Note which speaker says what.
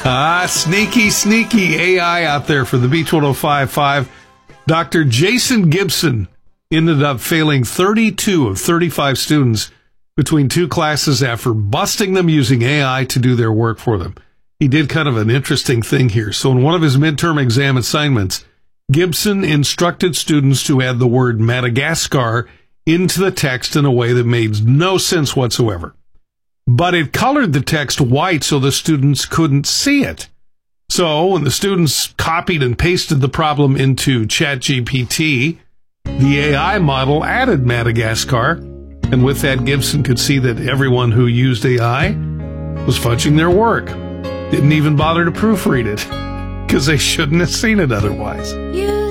Speaker 1: Sneaky AI out there for the Beach 105.5. Dr. Jason Gibson ended up failing 32 of 35 students between two classes after busting them using AI to do their work for them. He did kind of an interesting thing here. So in one of his midterm exam assignments, Gibson instructed students to add the word Madagascar into the text in a way that made no sense whatsoever. But it colored the text white so the students couldn't see it. So when the students copied and pasted the problem into ChatGPT, the AI model added Madagascar, and with that, Gibson could see that everyone who used AI was fudging their work. Didn't even bother to proofread it, because they shouldn't have seen it otherwise.